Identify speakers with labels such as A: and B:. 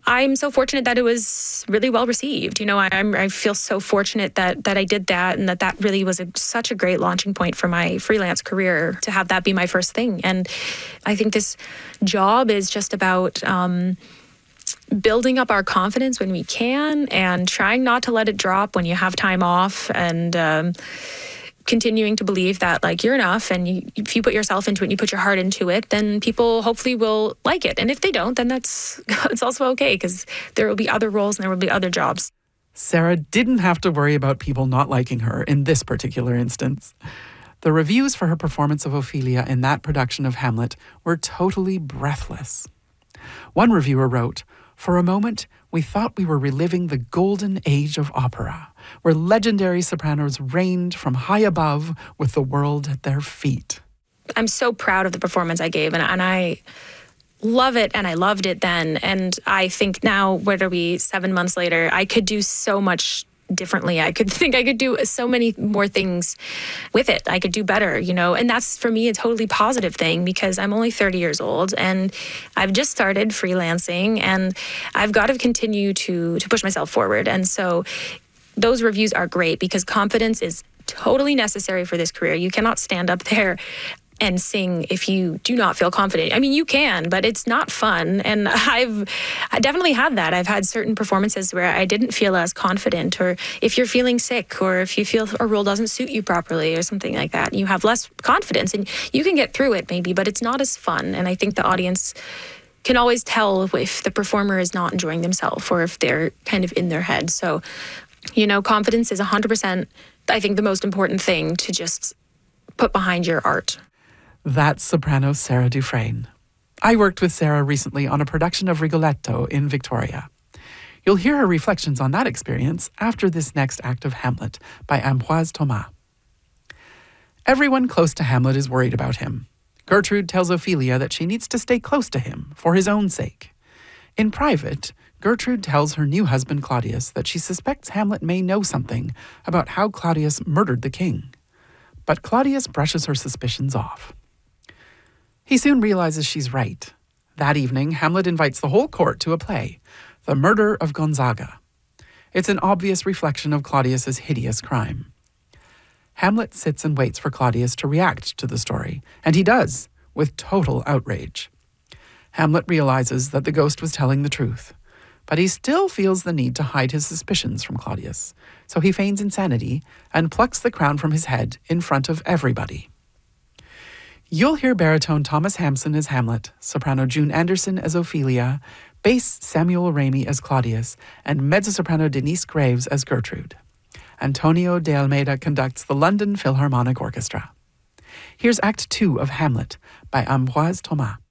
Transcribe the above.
A: I'm so fortunate that it was really well received. I feel so fortunate that I did that, and that really was such a great launching point for my freelance career, to have that be my first thing. And I think this job is just about building up our confidence when we can, and trying not to let it drop when you have time off, and continuing to believe that you're enough, and if you put yourself into it and you put your heart into it, then people hopefully will like it. And if they don't, then it's also okay, because there will be other roles and there will be other jobs.
B: Sarah didn't have to worry about people not liking her in this particular instance. The reviews for her performance of Ophelia in that production of Hamlet were totally breathless. One reviewer wrote, "For a moment, we thought we were reliving the golden age of opera, where legendary sopranos reigned from high above with the world at their feet."
A: I'm so proud of the performance I gave, and I love it, and I loved it then. And I think now, what are we, 7 months later, I could do so much differently. I could do so many more things with it. I could do better, and that's for me a totally positive thing, because I'm only 30 years old and I've just started freelancing, and I've got to continue to push myself forward. And so those reviews are great, because confidence is totally necessary for this career. You cannot stand up there and sing if you do not feel confident. I mean, you can, but it's not fun. And I definitely had that. I've had certain performances where I didn't feel as confident, or if you're feeling sick, or if you feel a role doesn't suit you properly or something like that, you have less confidence, and you can get through it maybe, but it's not as fun. And I think the audience can always tell if the performer is not enjoying themselves, or if they're kind of in their head. So, confidence is 100%, I think, the most important thing to just put behind your art.
B: That's soprano Sarah Dufresne. I worked with Sarah recently on a production of Rigoletto in Victoria. You'll hear her reflections on that experience after this next act of Hamlet by Ambroise Thomas. Everyone close to Hamlet is worried about him. Gertrude tells Ophelia that she needs to stay close to him for his own sake. In private, Gertrude tells her new husband Claudius that she suspects Hamlet may know something about how Claudius murdered the king. But Claudius brushes her suspicions off. He soon realizes she's right. That evening, Hamlet invites the whole court to a play, The Murder of Gonzaga. It's an obvious reflection of Claudius's hideous crime. Hamlet sits and waits for Claudius to react to the story, and he does, with total outrage. Hamlet realizes that the ghost was telling the truth, but he still feels the need to hide his suspicions from Claudius, so he feigns insanity and plucks the crown from his head in front of everybody. You'll hear baritone Thomas Hampson as Hamlet, soprano June Anderson as Ophelia, bass Samuel Ramey as Claudius, and mezzo-soprano Denise Graves as Gertrude. Antonio de Almeida conducts the London Philharmonic Orchestra. Here's Act 2 of Hamlet by Ambroise Thomas.